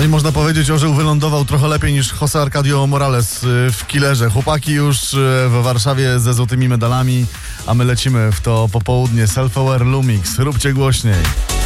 No i można powiedzieć, orzeł wylądował trochę lepiej niż José Arcadio Morales w killerze. Chłopaki już w Warszawie ze złotymi medalami, a my lecimy w to popołudnie. Self-Aware Lumix. Róbcie głośniej.